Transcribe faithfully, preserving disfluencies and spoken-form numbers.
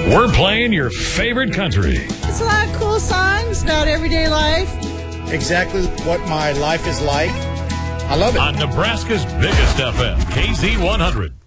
We're playing your favorite country. It's a lot of cool songs about everyday life. Exactly what my life is like. I love it. On Nebraska's biggest F M, K Z one hundred.